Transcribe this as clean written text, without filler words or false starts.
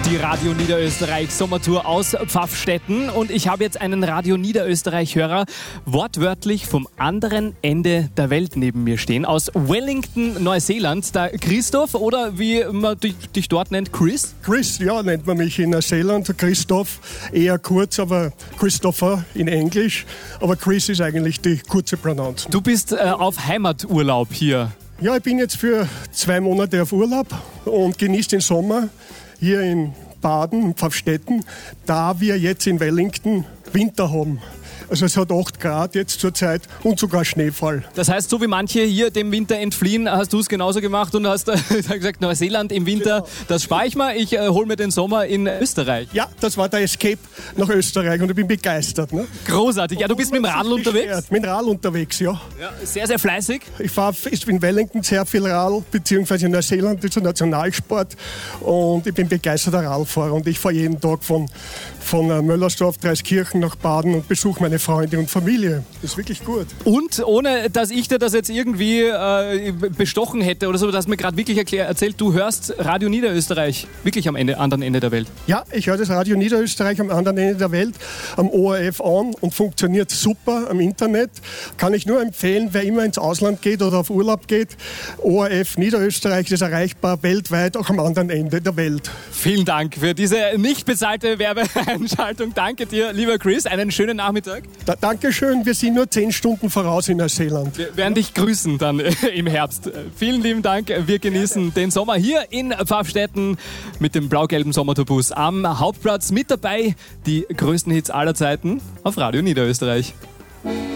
Die Radio Niederösterreich Sommertour aus Pfaffstätten und ich habe jetzt einen Radio Niederösterreich-Hörer wortwörtlich vom anderen Ende der Welt neben mir stehen, aus Wellington, Neuseeland. Der Christoph oder wie man dich dort nennt, Chris? Chris, ja, nennt man mich in Neuseeland. Christoph, eher kurz, aber Christopher in Englisch. Aber Chris ist eigentlich die kurze Pronounce. Du bist auf Heimaturlaub hier. Ja, ich bin jetzt für 2 Monate auf Urlaub und genieße den Sommer hier in Baden, in Pfaffstätten, da wir jetzt in Wellington Winter haben. Also es hat 8 Grad jetzt zurzeit und sogar Schneefall. Das heißt, so wie manche hier dem Winter entfliehen, hast du es genauso gemacht und hast gesagt, Neuseeland im Winter, genau. Das spare ich mal, ich hole mir den Sommer in Österreich. Ja, das war der Escape nach Österreich und ich bin begeistert. Ne? Großartig. Ja, du bist mit dem Radl unterwegs? Mit dem Radl unterwegs, ja. Sehr, sehr fleißig. Ich fahre in Wellington sehr viel Radl, beziehungsweise in Neuseeland ist ein Nationalsport und ich bin begeisterter Radlfahrer und ich fahre jeden Tag von Möllersdorf, Dreiskirchen nach Baden und besuche meine Freunde und Familie. Das ist wirklich gut. Und ohne, dass ich dir das jetzt irgendwie bestochen hätte oder so, dass mir gerade wirklich erzählt, du hörst Radio Niederösterreich wirklich am anderen Ende der Welt. Ja, ich höre das Radio Niederösterreich am anderen Ende der Welt, am ORF on und funktioniert super am Internet. Kann ich nur empfehlen, wer immer ins Ausland geht oder auf Urlaub geht, ORF Niederösterreich ist erreichbar weltweit, auch am anderen Ende der Welt. Vielen Dank für diese nicht bezahlte Werbeeinschaltung. Danke dir, lieber Chris. Einen schönen Nachmittag. Dankeschön, wir sind nur 10 Stunden voraus in Neuseeland. Wir werden dich grüßen dann im Herbst. Vielen lieben Dank. Wir genießen den Sommer hier in Pfaffstätten mit dem blau-gelben Sommertourbus am Hauptplatz. Mit dabei die größten Hits aller Zeiten auf Radio Niederösterreich.